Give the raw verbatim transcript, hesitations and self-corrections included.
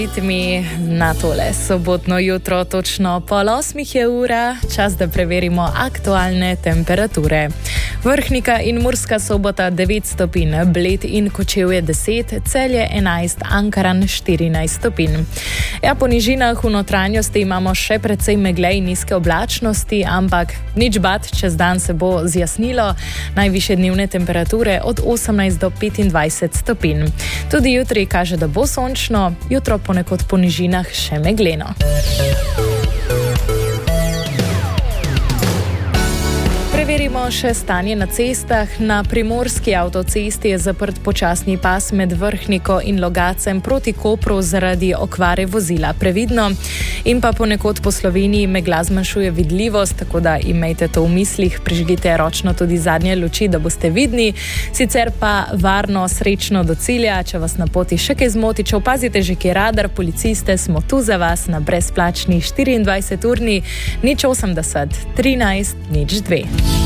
Mi na tole sobotno jutro, točno pol osmih je ura, čas, da preverimo aktualne temperature. Vrhnika in Murska Sobota devet stopinj, Bled in Kočevje deset, Celje enajst, Ankaran štirinajst stopinj. Ja, po nižinah v notranjosti imamo še precej megle in nizke oblačnosti, ampak nič bad, čez dan se bo zjasnilo, najvišje dnevne temperature od osemnajst do petindvajset stopinj. Tudi jutri kaže, da bo sončno, jutro ponekod po nižinah še megleno. Preverimo še stanje na cestah. Na primorski avtocesti je zaprt počasni pas med Vrhniko in Logacem proti Kopru zaradi okvare vozila. Previdno. In pa ponekod po Sloveniji megla zmanjšuje vidljivost, tako da imejte to v mislih, prižgite ročno tudi zadnje luči, da boste vidni. Sicer pa varno, srečno do cilja. Če vas na poti še kaj zmoti, če opazite že kje radar, policiste, smo tu za vas na brezplačni štiriindvajseturni nič osemdeset trinajst nič dve.